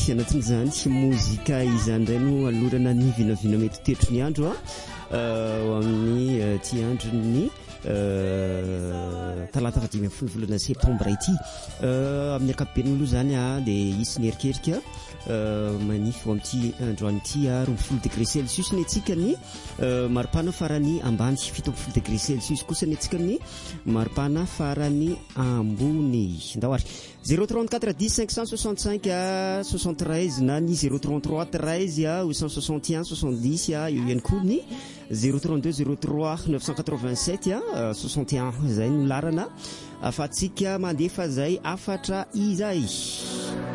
anatin'izany mozika izany indray no alorana ny vinavina mety tetro ny andro amin'ny ty androny talata 5 volana septambra ity amin'ny ankapobeny aloha zany dia isy nerikerika manify eo amin'ity androany ity 20 degré celsius ny atsika ny maripana farany ambany 17 degré celsius kosa ny atsika ny maripana farany ambony ndawary 034 10 565 73 na ny 033 13 861 70 io ihany koa ny 032 03 987 61 zay no larana afatsika mandefa zay afatra izay